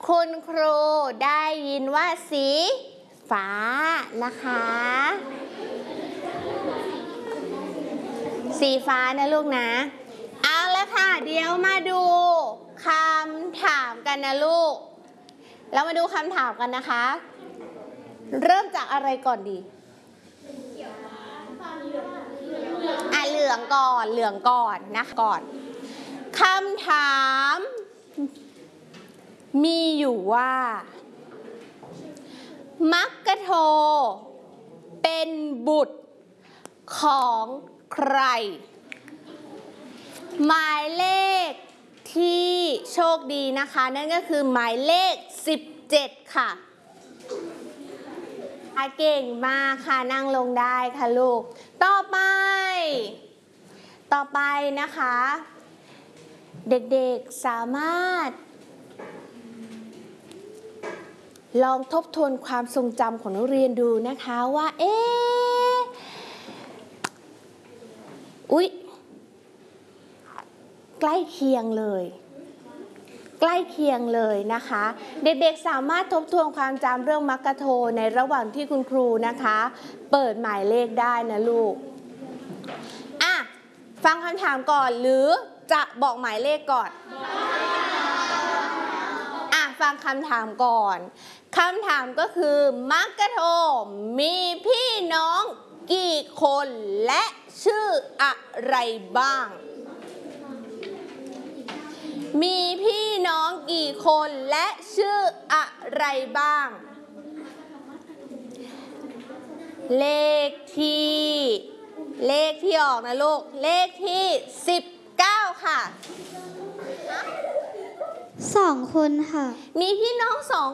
คุณครูได้ยินว่าสีฟ้านะคะสีฟ้านะลูกนะเอาละค่ะเดี๋ยวมาดูคำถามกันนะลูกเรามาดูคำถามกันนะคะเริ่มจากอะไรก่อนดีเหลืองก่อนนะก่อนคำถามมีอยู่ว่ามัคคโทเป็นบุตรของใครหมายเลขที่โชคดีนะคะนั่นก็คือหมายเลข17ค่ะเก่งมากค่ะนั่งลงได้ค่ะลูกต่อไปนะคะเด็กๆสามารถลองทบทวนความทรงจำของนักเรียนดูนะคะว่าใกล้เคียงเลยนะคะเด็กๆสามารถทบทวนความจำเรื่องมัคคโทในระหว่างที่คุณครูนะคะเปิดหมายเลขได้นะลูกฟังคำถามก่อนหรือจะบอกหมายเลขก่อนฟังคำถามก่อนคำถามก็คือมัคคโทมีพี่น้องกี่คนและชื่ออะไรบ้างมีพี่น้องกี่คนและชื่ออะไรบ้างเลขที่ออกนะลูกเลขที่19ค่ะ 2 คนค่ะมีพี่น้อง2